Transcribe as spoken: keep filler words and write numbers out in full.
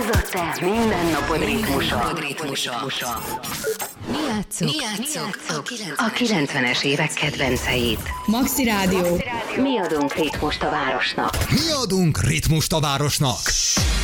a te mindennapod ritmusa. Mi játszok? Mi játszok? A kilencvenes évek kedvenceit. Maxi Rádió. Mi adunk ritmust a városnak. Mi adunk ritmust a városnak.